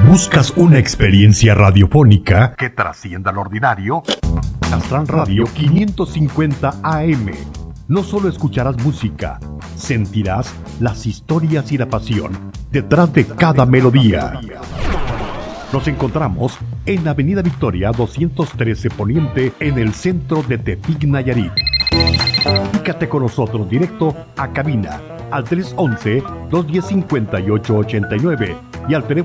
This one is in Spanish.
¿Buscas una experiencia radiofónica que trascienda lo ordinario? Astral Radio 550 AM. No solo escucharás música, sentirás las historias y la pasión detrás de cada melodía. Nos encontramos en Avenida Victoria 213 Poniente, en el centro de Tepic, Nayarit. Comunícate con nosotros directo a cabina al 311-210-5889 y al teléfono